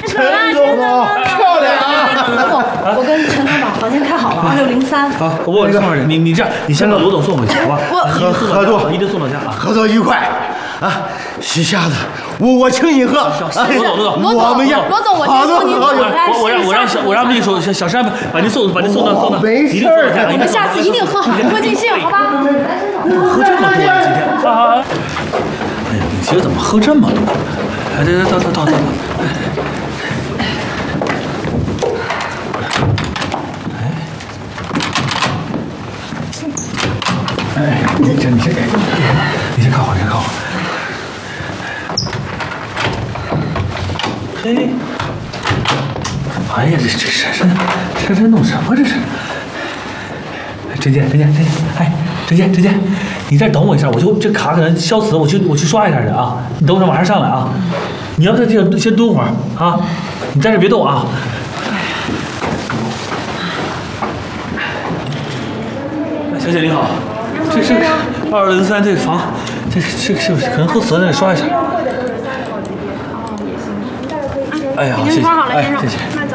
陈总，漂亮啊！ 罗总，我跟陈总把房间开好了，2603。 好，我送上去。你这样，你先把罗总送回去，好吧？ 合作一定送到家啊！ 合作愉快啊！西瞎子，我请你喝。 罗总， 我们要罗总，我先送您走。 我让秘书小山把您送到， 没事儿， 你们下次一定喝好，喝尽兴，好吧？ 喝这么多啊，今天啊！哎呀，你今儿怎么喝这么多？哎，到。哎，你先靠我，嘿，哎呀，这珊弄什么这是？陈姐，哎，陈姐，你再等我一下，这卡可能消磁，我去刷一下去啊，你等会儿马上上来啊，你要在这先蹲会儿啊，你在这别动啊。小姐你好，这是2203这个房，这可能后磁了，刷一下。哎呀，谢谢，哎，谢谢。